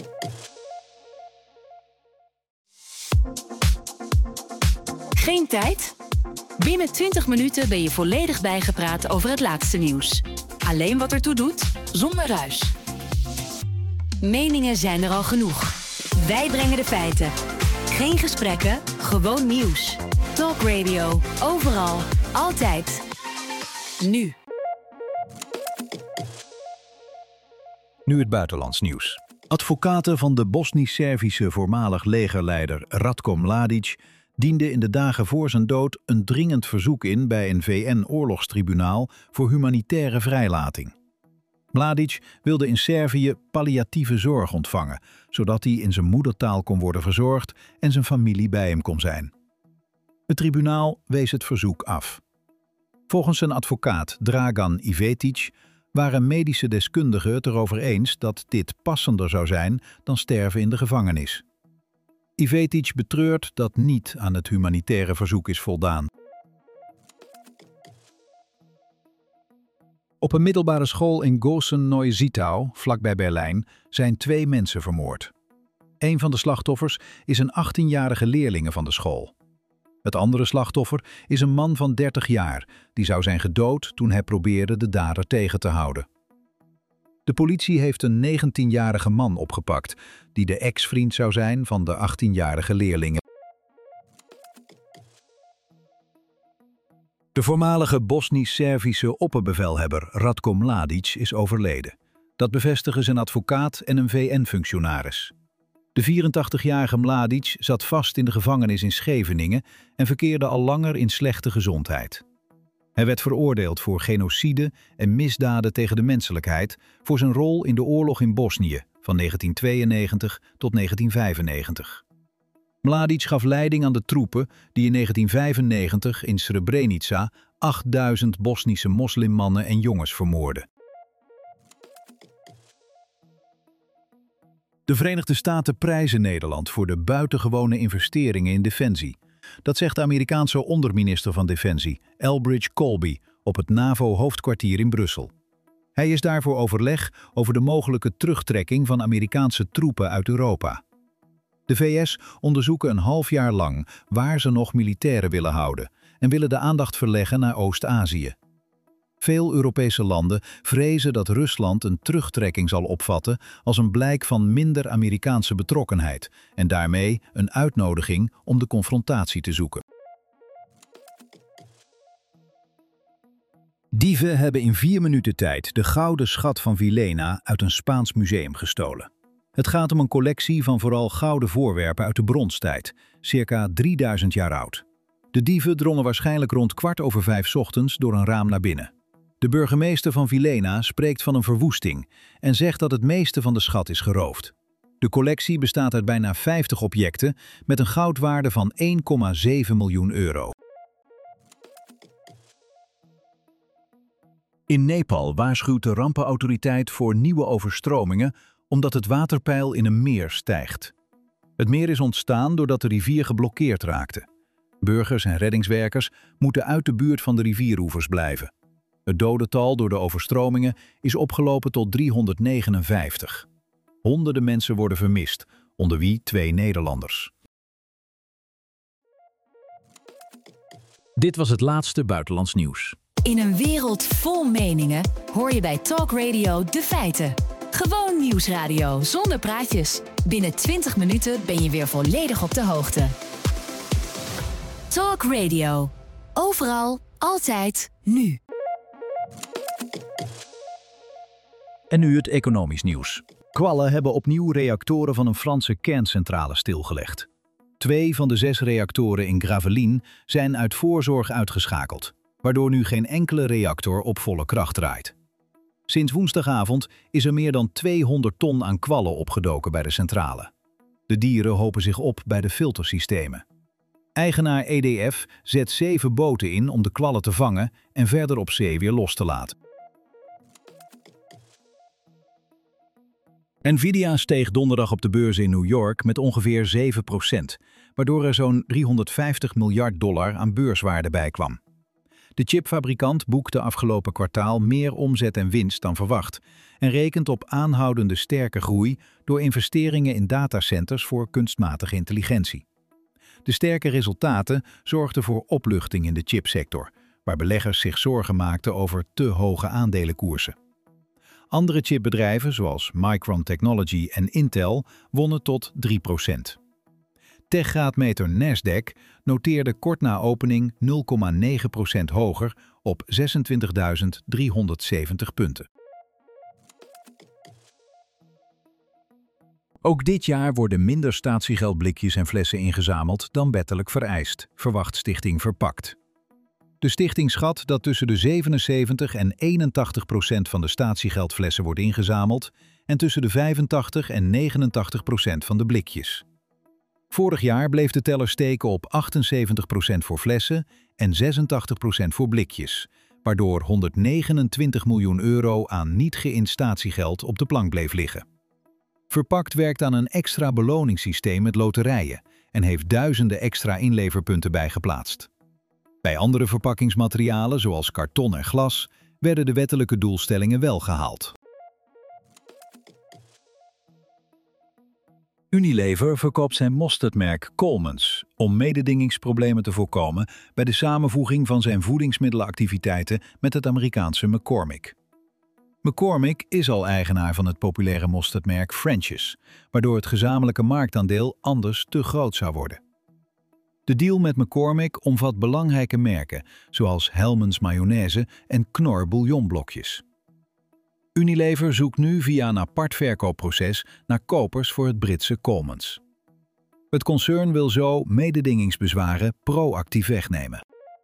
Geen tijd? Binnen 20 minuten ben je volledig bijgepraat over het laatste nieuws. Alleen wat ertoe doet, zonder ruis. Meningen zijn er al genoeg. Wij brengen de feiten. Geen gesprekken, gewoon nieuws. Talk Radio, overal, altijd. Nu. Nu het buitenlands nieuws. Advocaten van de Bosnisch-Servische voormalig legerleider Ratko Mladic dienden in de dagen voor zijn dood een dringend verzoek in bij een VN-oorlogstribunaal voor humanitaire vrijlating. Mladic wilde in Servië palliatieve zorg ontvangen, zodat hij in zijn moedertaal kon worden verzorgd en zijn familie bij hem kon zijn. Het tribunaal wees het verzoek af. Volgens zijn advocaat Dragan Ivetic waren medische deskundigen het erover eens dat dit passender zou zijn dan sterven in de gevangenis. Ivetic betreurt dat niet aan het humanitaire verzoek is voldaan. Op een middelbare school in Gosen-Neusiedlau, vlakbij Berlijn, zijn 2 mensen vermoord. Een van de slachtoffers is een 18-jarige leerlinge van de school. Het andere slachtoffer is een man van 30 jaar, die zou zijn gedood toen hij probeerde de dader tegen te houden. De politie heeft een 19-jarige man opgepakt, die de ex-vriend zou zijn van de 18-jarige leerlinge. De voormalige Bosnisch-Servische opperbevelhebber Ratko Mladic is overleden. Dat bevestigen zijn advocaat en een VN-functionaris. De 84-jarige Mladic zat vast in de gevangenis in Scheveningen en verkeerde al langer in slechte gezondheid. Hij werd veroordeeld voor genocide en misdaden tegen de menselijkheid voor zijn rol in de oorlog in Bosnië van 1992 tot 1995. Mladic gaf leiding aan de troepen die in 1995 in Srebrenica 8000 Bosnische moslimmannen en jongens vermoordden. De Verenigde Staten prijzen Nederland voor de buitengewone investeringen in defensie. Dat zegt de Amerikaanse onderminister van Defensie, Elbridge Colby, op het NAVO-hoofdkwartier in Brussel. Hij is daar voor overleg over de mogelijke terugtrekking van Amerikaanse troepen uit Europa. De VS onderzoeken een half jaar lang waar ze nog militairen willen houden en willen de aandacht verleggen naar Oost-Azië. Veel Europese landen vrezen dat Rusland een terugtrekking zal opvatten als een blijk van minder Amerikaanse betrokkenheid en daarmee een uitnodiging om de confrontatie te zoeken. Dieven hebben in 4 minuten tijd de gouden schat van Villena uit een Spaans museum gestolen. Het gaat om een collectie van vooral gouden voorwerpen uit de bronstijd, circa 3000 jaar oud. De dieven drongen waarschijnlijk rond 4:15 ochtends door een raam naar binnen. De burgemeester van Vilhena spreekt van een verwoesting en zegt dat het meeste van de schat is geroofd. De collectie bestaat uit bijna 50 objecten met een goudwaarde van 1,7 miljoen euro. In Nepal waarschuwt de rampenautoriteit voor nieuwe overstromingen omdat het waterpeil in een meer stijgt. Het meer is ontstaan doordat de rivier geblokkeerd raakte. Burgers en reddingswerkers moeten uit de buurt van de rivieroevers blijven. Het dodental door de overstromingen is opgelopen tot 359. Honderden mensen worden vermist, onder wie 2 Nederlanders. Dit was het laatste buitenlands nieuws. In een wereld vol meningen hoor je bij Talk Radio de feiten. Gewoon nieuwsradio zonder praatjes. Binnen 20 minuten ben je weer volledig op de hoogte. Talk Radio. Overal, altijd, nu. En nu het economisch nieuws. Kwallen hebben opnieuw reactoren van een Franse kerncentrale stilgelegd. 2 van de 6 reactoren in Gravelines zijn uit voorzorg uitgeschakeld, waardoor nu geen enkele reactor op volle kracht draait. Sinds woensdagavond is er meer dan 200 ton aan kwallen opgedoken bij de centrale. De dieren hopen zich op bij de filtersystemen. Eigenaar EDF zet 7 boten in om de kwallen te vangen en verder op zee weer los te laten. Nvidia steeg donderdag op de beurs in New York met ongeveer 7%, waardoor er zo'n $350 miljard aan beurswaarde bij kwam. De chipfabrikant boekte afgelopen kwartaal meer omzet en winst dan verwacht en rekent op aanhoudende sterke groei door investeringen in datacenters voor kunstmatige intelligentie. De sterke resultaten zorgden voor opluchting in de chipsector, waar beleggers zich zorgen maakten over te hoge aandelenkoersen. Andere chipbedrijven zoals Micron Technology en Intel wonnen tot 3%. Techgraadmeter Nasdaq noteerde kort na opening 0,9% hoger op 26.370 punten. Ook dit jaar worden minder statiegeldblikjes en flessen ingezameld dan wettelijk vereist, verwacht Stichting Verpakt. De stichting schat dat tussen de 77 en 81% van de statiegeldflessen wordt ingezameld en tussen de 85 en 89% van de blikjes. Vorig jaar bleef de teller steken op 78% voor flessen en 86% voor blikjes, waardoor 129 miljoen euro aan niet geïnd statiegeld op de plank bleef liggen. Verpakt werkt aan een extra beloningssysteem met loterijen en heeft duizenden extra inleverpunten bijgeplaatst. Bij andere verpakkingsmaterialen, zoals karton en glas, werden de wettelijke doelstellingen wel gehaald. Unilever verkoopt zijn mosterdmerk Coleman's om mededingingsproblemen te voorkomen bij de samenvoeging van zijn voedingsmiddelenactiviteiten met het Amerikaanse McCormick. McCormick is al eigenaar van het populaire mosterdmerk French's, waardoor het gezamenlijke marktaandeel anders te groot zou worden. De deal met McCormick omvat belangrijke merken, zoals Hellmann's mayonaise en Knorr bouillonblokjes. Unilever zoekt nu via een apart verkoopproces naar kopers voor het Britse Coleman's. Het concern wil zo mededingingsbezwaren proactief wegnemen.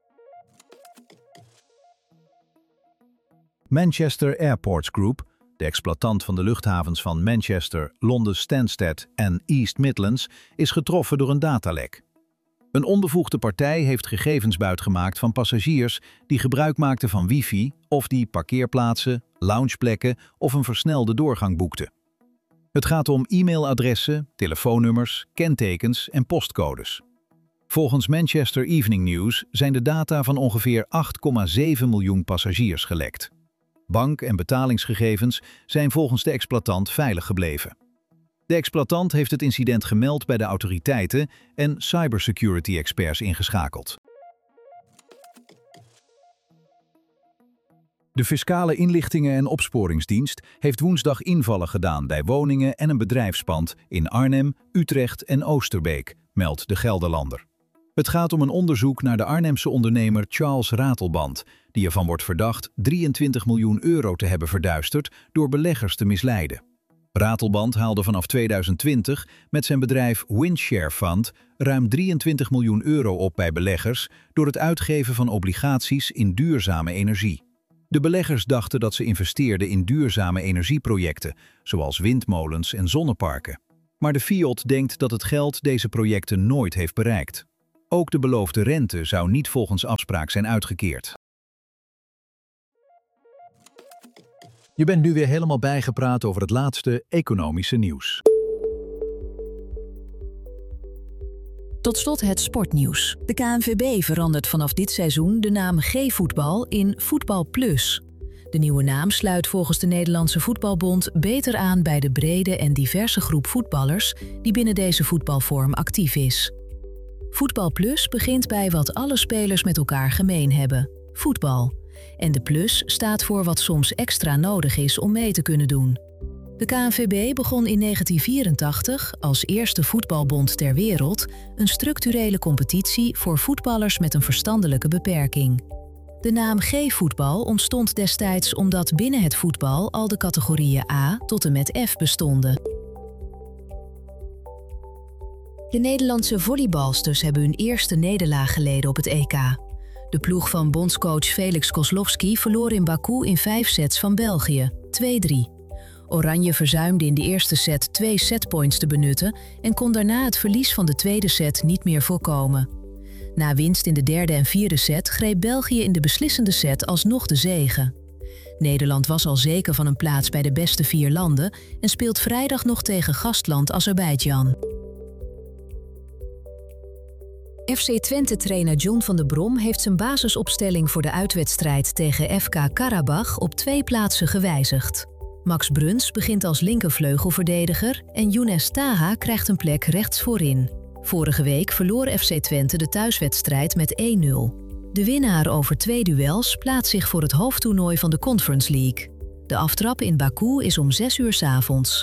Manchester Airports Group, de exploitant van de luchthavens van Manchester, Londen Stansted en East Midlands, is getroffen door een datalek. Een onbevoegde partij heeft gegevens buitgemaakt van passagiers die gebruik maakten van wifi of die parkeerplaatsen, loungeplekken of een versnelde doorgang boekten. Het gaat om e-mailadressen, telefoonnummers, kentekens en postcodes. Volgens Manchester Evening News zijn de data van ongeveer 8,7 miljoen passagiers gelekt. Bank- en betalingsgegevens zijn volgens de exploitant veilig gebleven. De exploitant heeft het incident gemeld bij de autoriteiten en cybersecurity-experts ingeschakeld. De Fiscale Inlichtingen- en Opsporingsdienst heeft woensdag invallen gedaan bij woningen en een bedrijfspand in Arnhem, Utrecht en Oosterbeek, meldt de Gelderlander. Het gaat om een onderzoek naar de Arnhemse ondernemer Charles Ratelband, die ervan wordt verdacht 23 miljoen euro te hebben verduisterd door beleggers te misleiden. Ratelband haalde vanaf 2020 met zijn bedrijf Windshare Fund ruim 23 miljoen euro op bij beleggers door het uitgeven van obligaties in duurzame energie. De beleggers dachten dat ze investeerden in duurzame energieprojecten, zoals windmolens en zonneparken. Maar de FIOD denkt dat het geld deze projecten nooit heeft bereikt. Ook de beloofde rente zou niet volgens afspraak zijn uitgekeerd. Je bent nu weer helemaal bijgepraat over het laatste economische nieuws. Tot slot het sportnieuws. De KNVB verandert vanaf dit seizoen de naam G-voetbal in Voetbal Plus. De nieuwe naam sluit volgens de Nederlandse Voetbalbond beter aan bij de brede en diverse groep voetballers die binnen deze voetbalvorm actief is. Voetbal Plus begint bij wat alle spelers met elkaar gemeen hebben: voetbal. En de plus staat voor wat soms extra nodig is om mee te kunnen doen. De KNVB begon in 1984, als eerste voetbalbond ter wereld, een structurele competitie voor voetballers met een verstandelijke beperking. De naam G-voetbal ontstond destijds omdat binnen het voetbal al de categorieën A tot en met F bestonden. De Nederlandse volleybalsters hebben hun eerste nederlaag geleden op het EK. De ploeg van bondscoach Felix Kozlowski verloor in Baku in 5 sets van België, 2-3. Oranje verzuimde in de eerste set 2 setpoints te benutten en kon daarna het verlies van de tweede set niet meer voorkomen. Na winst in de derde en vierde set greep België in de beslissende set alsnog de zege. Nederland was al zeker van een plaats bij de beste 4 landen en speelt vrijdag nog tegen gastland Azerbeidzjan. FC Twente-trainer John van der Brom heeft zijn basisopstelling voor de uitwedstrijd tegen FK Karabach op 2 plaatsen gewijzigd. Max Bruns begint als linkervleugelverdediger en Younes Taha krijgt een plek rechts voorin. Vorige week verloor FC Twente de thuiswedstrijd met 1-0. De winnaar over 2 duels plaatst zich voor het hoofdtoernooi van de Conference League. De aftrap in Baku is om 6 uur 's avonds.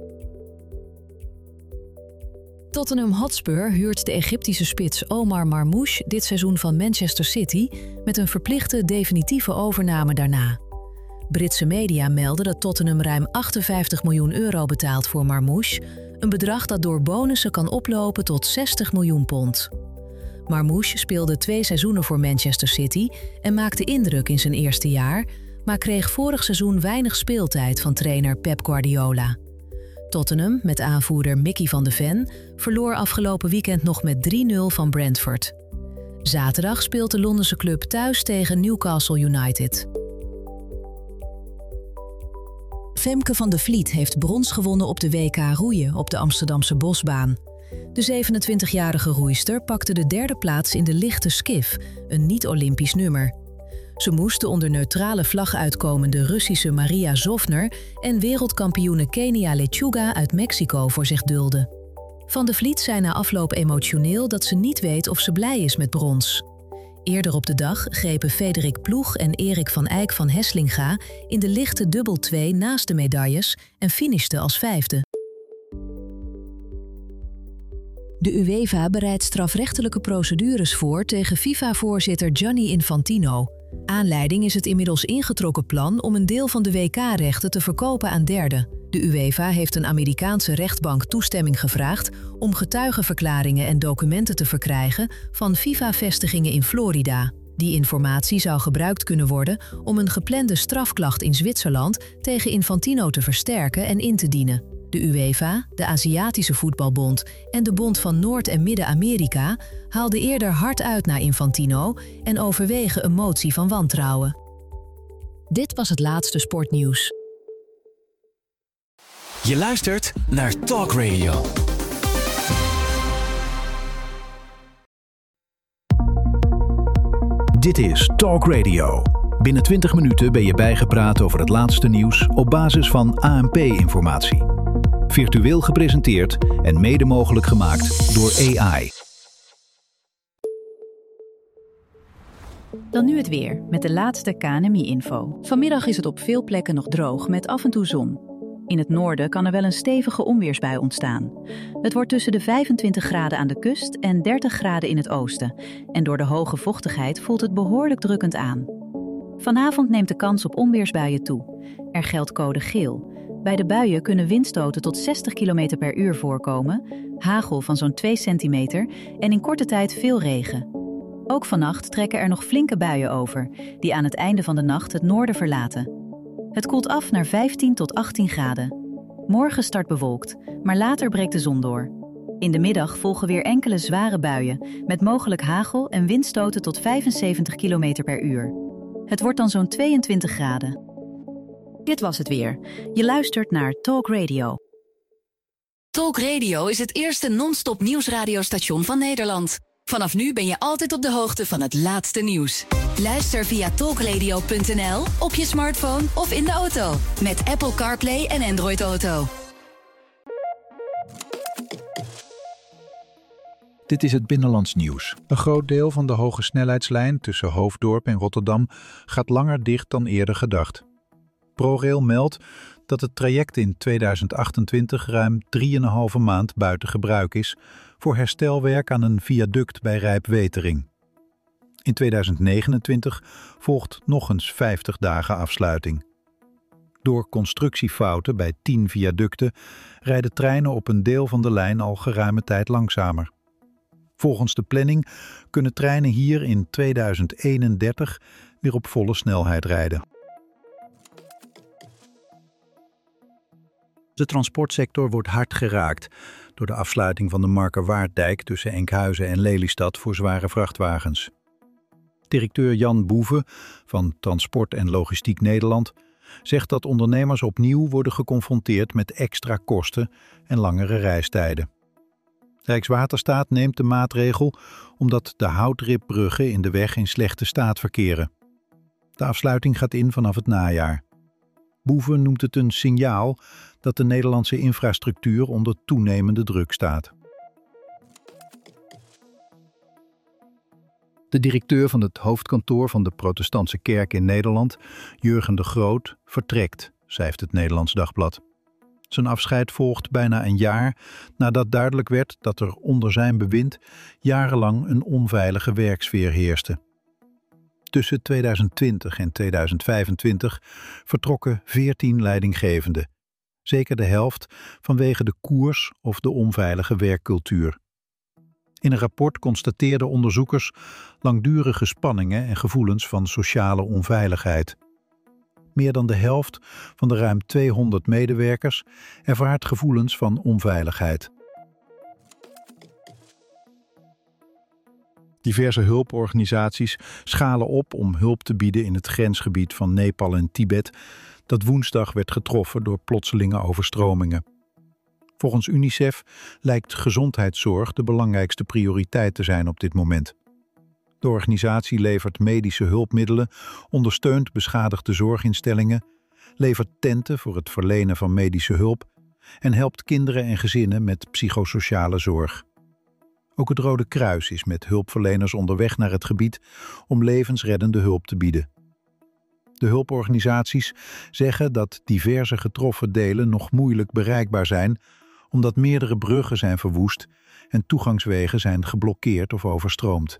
Tottenham Hotspur huurt de Egyptische spits Omar Marmoush dit seizoen van Manchester City met een verplichte definitieve overname daarna. Britse media melden dat Tottenham ruim 58 miljoen euro betaalt voor Marmoush, een bedrag dat door bonussen kan oplopen tot 60 miljoen pond. Marmoush speelde 2 seizoenen voor Manchester City en maakte indruk in zijn eerste jaar, maar kreeg vorig seizoen weinig speeltijd van trainer Pep Guardiola. Tottenham, met aanvoerder Mickey van de Ven, verloor afgelopen weekend nog met 3-0 van Brentford. Zaterdag speelt de Londense club thuis tegen Newcastle United. Femke van de Vliet heeft brons gewonnen op de WK roeien op de Amsterdamse Bosbaan. De 27-jarige roeister pakte de 3e plaats in de lichte skif, een niet-Olympisch nummer. Ze moest de onder neutrale vlag uitkomende Russische Maria Zofner en wereldkampioene Kenia Lechuga uit Mexico voor zich dulden. Van de Vliet zei na afloop emotioneel dat ze niet weet of ze blij is met brons. Eerder op de dag grepen Frederik Ploeg en Erik van Eyck van Heslinga in de lichte dubbel 2 naast de medailles en finishten als 5e. De UEFA bereidt strafrechtelijke procedures voor tegen FIFA-voorzitter Gianni Infantino. Aanleiding is het inmiddels ingetrokken plan om een deel van de WK-rechten te verkopen aan derden. De UEFA heeft een Amerikaanse rechtbank toestemming gevraagd om getuigenverklaringen en documenten te verkrijgen van FIFA-vestigingen in Florida. Die informatie zou gebruikt kunnen worden om een geplande strafklacht in Zwitserland tegen Infantino te versterken en in te dienen. De UEFA, de Aziatische Voetbalbond en de Bond van Noord- en Midden-Amerika haalden eerder hard uit naar Infantino en overwegen een motie van wantrouwen. Dit was het laatste sportnieuws. Je luistert naar Talk Radio. Dit is Talk Radio. Binnen 20 minuten ben je bijgepraat over het laatste nieuws op basis van ANP-informatie. Virtueel gepresenteerd en mede mogelijk gemaakt door AI. Dan nu het weer, met de laatste KNMI-info. Vanmiddag is het op veel plekken nog droog, met af en toe zon. In het noorden kan er wel een stevige onweersbui ontstaan. Het wordt tussen de 25 graden aan de kust en 30 graden in het oosten. En door de hoge vochtigheid voelt het behoorlijk drukkend aan. Vanavond neemt de kans op onweersbuien toe. Er geldt code geel. Bij de buien kunnen windstoten tot 60 km per uur voorkomen, hagel van zo'n 2 centimeter en in korte tijd veel regen. Ook vannacht trekken er nog flinke buien over, die aan het einde van de nacht het noorden verlaten. Het koelt af naar 15 tot 18 graden. Morgen start bewolkt, maar later breekt de zon door. In de middag volgen weer enkele zware buien, met mogelijk hagel en windstoten tot 75 km per uur. Het wordt dan zo'n 22 graden. Dit was het weer. Je luistert naar Talk Radio. Talk Radio is het eerste non-stop nieuwsradiostation van Nederland. Vanaf nu ben je altijd op de hoogte van het laatste nieuws. Luister via talkradio.nl, op je smartphone of in de auto. Met Apple CarPlay en Android Auto. Dit is het Binnenlands Nieuws. Een groot deel van de hoge snelheidslijn tussen Hoofddorp en Rotterdam gaat langer dicht dan eerder gedacht. ProRail meldt dat het traject in 2028 ruim 3,5 maand buiten gebruik is voor herstelwerk aan een viaduct bij Rijpwetering. In 2029 volgt nog eens 50 dagen afsluiting. Door constructiefouten bij 10 viaducten rijden treinen op een deel van de lijn al geruime tijd langzamer. Volgens de planning kunnen treinen hier in 2031 weer op volle snelheid rijden. De transportsector wordt hard geraakt door de afsluiting van de Markerwaarddijk tussen Enkhuizen en Lelystad voor zware vrachtwagens. Directeur Jan Boeve van Transport en Logistiek Nederland zegt dat ondernemers opnieuw worden geconfronteerd met extra kosten en langere reistijden. Rijkswaterstaat neemt de maatregel omdat de houtripbruggen in de weg in slechte staat verkeren. De afsluiting gaat in vanaf het najaar. Boeve noemt het een signaal dat de Nederlandse infrastructuur onder toenemende druk staat. De directeur van het hoofdkantoor van de Protestantse Kerk in Nederland, Jurgen de Groot, vertrekt, schrijft het Nederlands Dagblad. Zijn afscheid volgt bijna een jaar nadat duidelijk werd dat er onder zijn bewind jarenlang een onveilige werksfeer heerste. Tussen 2020 en 2025 vertrokken 14 leidinggevenden, zeker de helft vanwege de koers of de onveilige werkcultuur. In een rapport constateerden onderzoekers langdurige spanningen en gevoelens van sociale onveiligheid. Meer dan de helft van de ruim 200 medewerkers ervaart gevoelens van onveiligheid. Diverse hulporganisaties schalen op om hulp te bieden in het grensgebied van Nepal en Tibet, dat woensdag werd getroffen door plotselinge overstromingen. Volgens UNICEF lijkt gezondheidszorg de belangrijkste prioriteit te zijn op dit moment. De organisatie levert medische hulpmiddelen, ondersteunt beschadigde zorginstellingen, levert tenten voor het verlenen van medische hulp en helpt kinderen en gezinnen met psychosociale zorg. Ook het Rode Kruis is met hulpverleners onderweg naar het gebied om levensreddende hulp te bieden. De hulporganisaties zeggen dat diverse getroffen delen nog moeilijk bereikbaar zijn, omdat meerdere bruggen zijn verwoest en toegangswegen zijn geblokkeerd of overstroomd.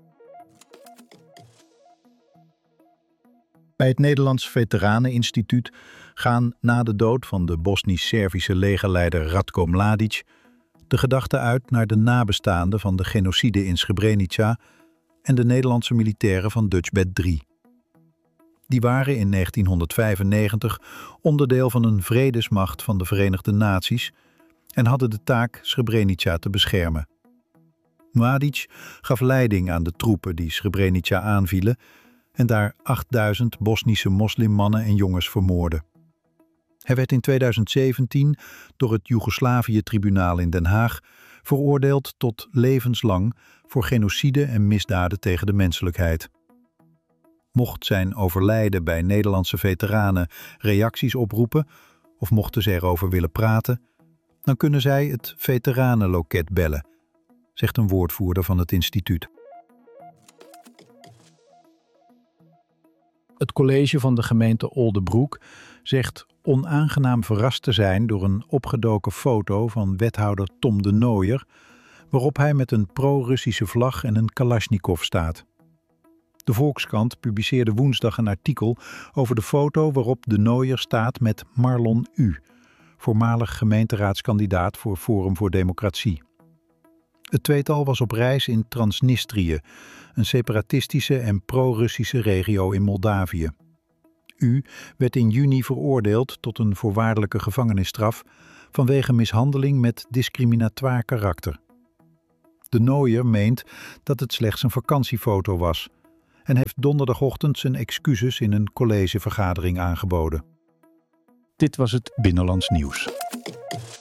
Bij het Nederlands Veteraneninstituut gaan na de dood van de Bosnisch-Servische legerleider Ratko Mladic de gedachten uit naar de nabestaanden van de genocide in Srebrenica en de Nederlandse militairen van Dutchbat 3. Die waren in 1995 onderdeel van een vredesmacht van de Verenigde Naties en hadden de taak Srebrenica te beschermen. Mladic gaf leiding aan de troepen die Srebrenica aanvielen en daar 8000 Bosnische moslimmannen en jongens vermoordden. Hij werd in 2017 door het Joegoslavië-tribunaal in Den Haag veroordeeld tot levenslang voor genocide en misdaden tegen de menselijkheid. Mocht zijn overlijden bij Nederlandse veteranen reacties oproepen of mochten ze erover willen praten, dan kunnen zij het veteranenloket bellen, zegt een woordvoerder van het instituut. Het college van de gemeente Oldebroek zegt onaangenaam verrast te zijn door een opgedoken foto van wethouder Tom de Nooijer, waarop hij met een pro-Russische vlag en een Kalashnikov staat. De Volkskrant publiceerde woensdag een artikel over de foto waarop de Nooier staat met Marlon U., voormalig gemeenteraadskandidaat voor Forum voor Democratie. Het tweetal was op reis in Transnistrië, een separatistische en pro-Russische regio in Moldavië. U werd in juni veroordeeld tot een voorwaardelijke gevangenisstraf vanwege mishandeling met discriminatoir karakter. De Nooier meent dat het slechts een vakantiefoto was en heeft donderdagochtend zijn excuses in een collegevergadering aangeboden. Dit was het Binnenlands Nieuws.